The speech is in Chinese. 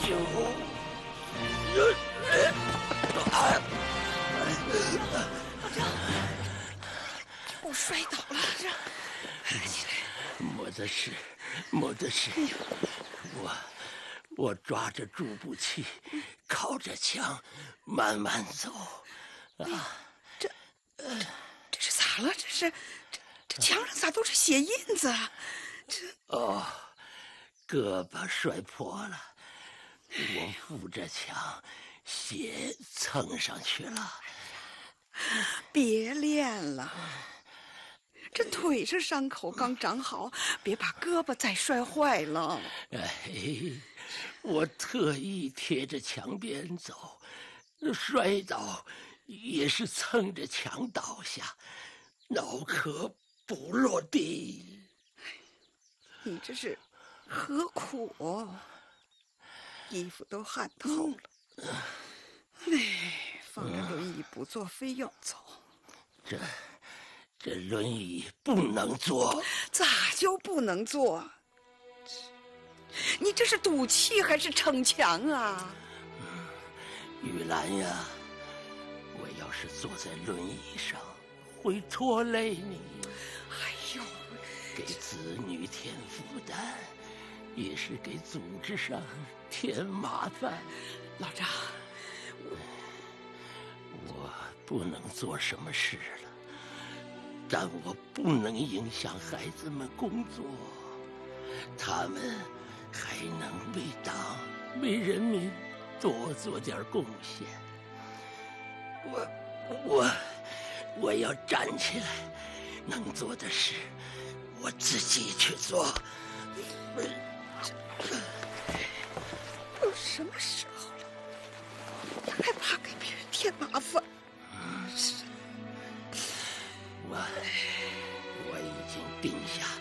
救！ 我摔倒了，起来！ 没得事，没得事。我抓着助步器，靠着墙，慢慢走。 这是咋了？这墙上咋都是血印子？ 胳膊摔破了，我扶着墙，血蹭上去了。 别练了，这腿上伤口刚长好，别把胳膊再摔坏了。 我特意贴着墙边走，摔倒也是蹭着墙倒下，脑壳不落地。 你这是何苦？衣服都汗透了。放着轮椅不坐，非要走。 这轮椅不能坐。 咋就不能坐？你这是赌气还是逞强啊？ 玉兰呀，我要是坐在轮椅上，会拖累你。 哎呦， 给子女添负担，也是给组织上添麻烦。 老张， 我不能做什么事了，但我不能影响孩子们工作，他们还能为党为人民多做点贡献。我要站起来，能做的事我自己去做。 都什么时候了，你还怕给别人添麻烦？ 我已经定下